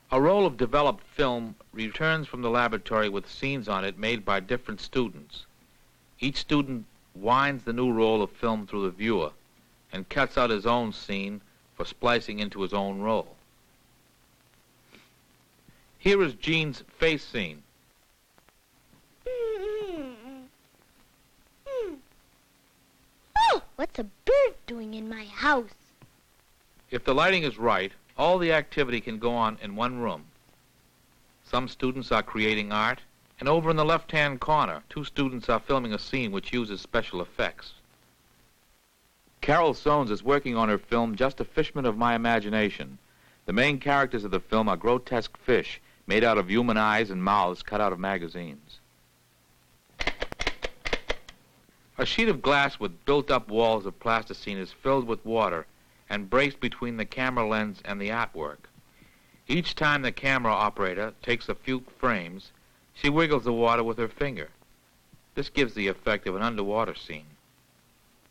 A roll of developed film returns from the laboratory with scenes on it made by different students. Each student winds the new roll of film through the viewer and cuts out his own scene for splicing into his own roll. Here is Jean's face scene. Oh, what's a bird doing in my house? If the lighting is right, all the activity can go on in one room. Some students are creating art, and over in the left-hand corner, 2 students are filming a scene which uses special effects. Carol Soanes is working on her film, Just a Fishman of My Imagination. The main characters of the film are grotesque fish made out of human eyes and mouths cut out of magazines. A sheet of glass with built-up walls of plasticine is filled with water and braced between the camera lens and the artwork. Each time the camera operator takes a few frames, she wiggles the water with her finger. This gives the effect of an underwater scene.